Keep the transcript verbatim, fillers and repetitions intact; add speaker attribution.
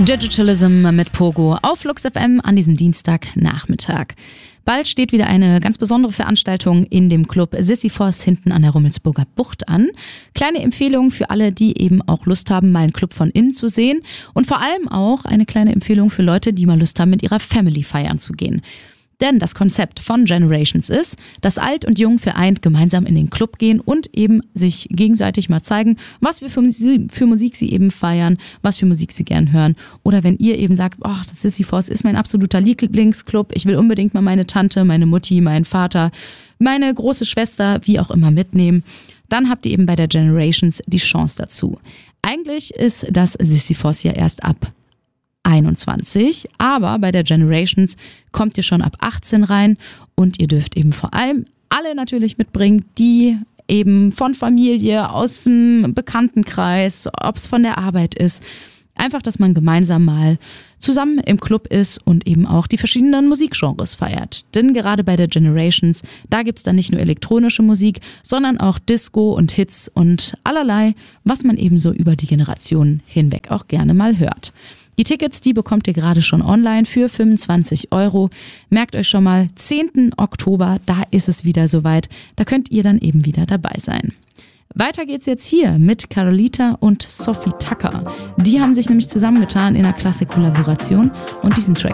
Speaker 1: Digitalism mit Pogo auf Flux F M an diesem Dienstagnachmittag. Bald steht wieder eine ganz besondere Veranstaltung in dem Club Sisyphos hinten an der Rummelsburger Bucht an. Kleine Empfehlung für alle, die eben auch Lust haben, mal einen Club von innen zu sehen. Und vor allem auch eine kleine Empfehlung für Leute, die mal Lust haben, mit ihrer Family feiern zu gehen. Denn das Konzept von Generations ist, dass Alt und Jung vereint gemeinsam in den Club gehen und eben sich gegenseitig mal zeigen, was wir für Musik, für Musik sie eben feiern, was für Musik sie gern hören. Oder wenn ihr eben sagt, oh, das Sisyphos ist mein absoluter Lieblingsclub, ich will unbedingt mal meine Tante, meine Mutti, meinen Vater, meine große Schwester, wie auch immer mitnehmen, dann habt ihr eben bei der Generations die Chance dazu. Eigentlich ist das Sisyphos ja erst ab einundzwanzig, aber bei der Generations kommt ihr schon ab achtzehn rein und ihr dürft eben vor allem alle natürlich mitbringen, die eben von Familie, aus dem Bekanntenkreis, ob es von der Arbeit ist. Einfach, dass man gemeinsam mal zusammen im Club ist und eben auch die verschiedenen Musikgenres feiert. Denn gerade bei der Generations, da gibt's dann nicht nur elektronische Musik, sondern auch Disco und Hits und allerlei, was man eben so über die Generationen hinweg auch gerne mal hört. Die Tickets, die bekommt ihr gerade schon online für fünfundzwanzig Euro. Merkt euch schon mal, zehnten Oktober, da ist es wieder soweit. Da könnt ihr dann eben wieder dabei sein. Weiter geht's jetzt hier mit Carolita und Sophie Tucker. Die haben sich nämlich zusammengetan in einer klasse Kollaboration und diesen Track